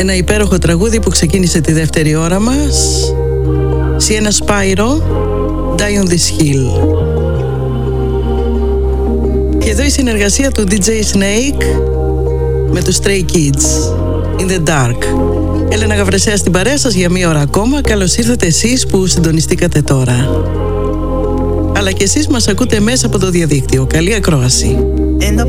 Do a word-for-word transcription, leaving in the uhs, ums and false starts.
Ένα υπέροχο τραγούδι που ξεκίνησε τη δεύτερη ώρα μας. Sienna Spyro, Die on this Hill. Και εδώ η συνεργασία του ντι τζέι Snake με τους Stray Kids, In the Dark. Έλενα Γαβρεσέα στην παρέα σας για μία ώρα ακόμα. Καλώς ήρθατε εσείς που συντονιστήκατε τώρα. Αλλά και εσείς μας ακούτε μέσα από το διαδίκτυο. Καλή ακρόαση. In the